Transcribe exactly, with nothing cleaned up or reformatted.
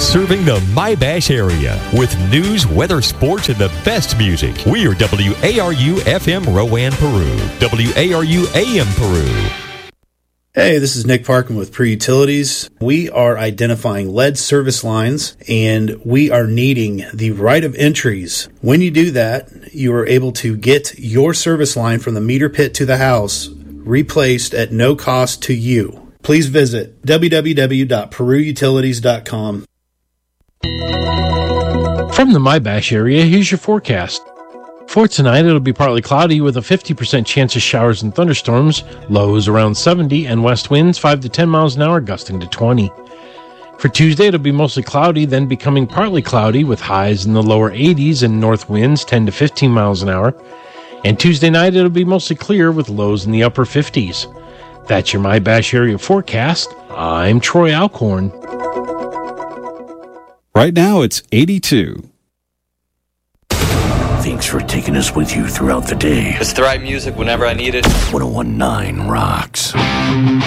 Serving the My-Bash area with news, weather, sports, and the best music. We are W A R U F M Rowan, Peru. W A R U A M Peru. Hey, this is Nick Parkin with Peru Utilities. We are identifying lead service lines, and we are needing the right of entries. When you do that, you are able to get your service line from the meter pit to the house replaced at no cost to you. Please visit w w w dot peru utilities dot com. From the My-Bash area, here's your forecast. For tonight, it'll be partly cloudy with a fifty percent chance of showers and thunderstorms, lows around seventy, and west winds five to ten miles an hour, gusting to twenty. For Tuesday, it'll be mostly cloudy, then becoming partly cloudy with highs in the lower eighties and north winds ten to fifteen miles an hour. And Tuesday night, it'll be mostly clear with lows in the upper fifties. That's your My-Bash area forecast. I'm Troy Alcorn. Right now, it's eighty-two. Thanks for taking us with you throughout the day. It's the right music whenever I need it. one oh one point nine rocks.